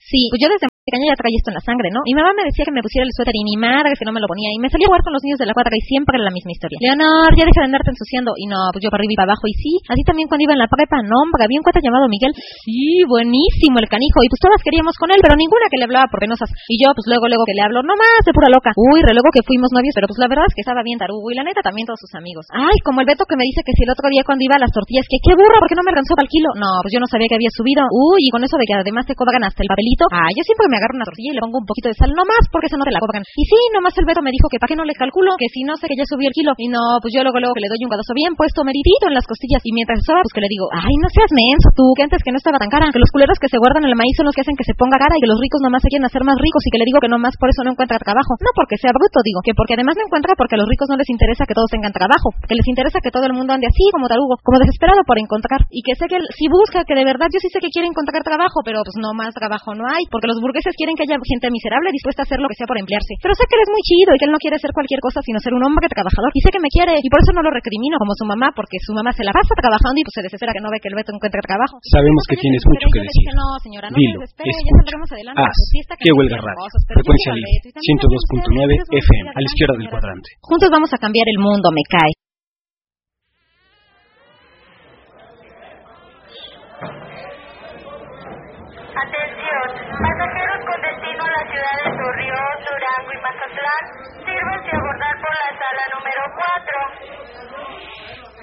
Sí, pues yo desde pequeña ya traía esto en la sangre, ¿no? Mi mamá me decía que me pusiera el suéter y ni madre que no me lo ponía. Y me salía a jugar con los niños de la cuadra y siempre era la misma historia. Leonor, ya deja de andarte ensuciando. Y no, pues yo para arriba y para abajo. Y sí, así también cuando iba en la prepa, no, hombre, había un cuate llamado Miguel. Sí, buenísimo el canijo. Y pues todas queríamos con él, pero ninguna que le hablaba por penosas. Y yo, pues luego que le hablo, no más, de pura loca. Uy, re luego que fuimos novios, pero pues la verdad es que estaba bien tarugo. Y la neta también todos sus amigos. Ay, como el Beto que me dice que si el otro día cuando iba a las tortillas, que qué burro, porque no me alcanzó para el kilo. No, pues yo no sabía que había subido. Uy, y con eso de que además te cobran hasta el papelito. Ah, yo siempre me agarro una tortilla y le pongo un poquito de sal, no más, porque esa no te la cobran. Y sí, nomás el Beto me dijo que para qué no le calculo, que si no sé que ya subió el kilo. Y no, pues yo luego que le doy un guadazo bien puesto, meritito en las costillas. Y mientras eso, pues que le digo, ay, no seas menso tú, que antes que no estaba tan cara, que los culeros que se guardan en el maíz son los que hacen que se ponga cara y que los ricos nomás se quieren hacer más ricos y que le digo que nomás por eso no encuentra trabajo. No porque sea bruto, digo, que porque además no encuentra porque a los ricos no les interesa que todos tengan trabajo, que les interesa que todo el mundo ande así como tarugo, como desesperado por encontrar. Y que sé que si busca, que de verdad yo sí sé que quiere encontrar trabajo, pero pues no más trabajo no hay, porque los burgueses quieren que haya gente miserable dispuesta a hacer lo que sea por emplearse. Pero sé que él es muy chido y que él no quiere hacer cualquier cosa sino ser un hombre trabajador. Y sé que me quiere y por eso no lo recrimino como su mamá, porque su mamá se la pasa trabajando y pues se desespera que no ve que el Beto encuentre trabajo. Sabemos que tienes mucho que decir. Dije, no, señora, no dilo, se desespere, ya escucha, saldremos adelante. haz, que huelga radio, frecuencia libre, 102.9 FM, a la izquierda del cuadrante. Juntos vamos a cambiar el mundo, me cae. Atención, pasajeros con destino a la ciudad de Torreón, Durango y Mazatlán, sírvanse a abordar por la sala número 4.